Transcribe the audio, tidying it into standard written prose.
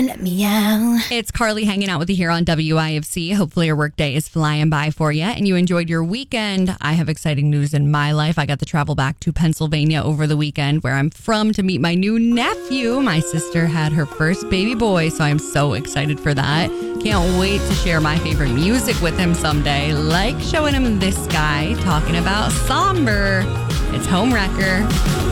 and meow. It's Carly hanging out with you here on WIFC. Hopefully your workday is flying by for you and you enjoyed your weekend. I have exciting news in my life. I got to travel back to Pennsylvania over the weekend, where I'm from, to meet my new nephew. My sister had her first baby boy, so I'm so excited for that. Can't wait to share my favorite music with him someday, like showing him this guy talking about Somber. It's Homewrecker.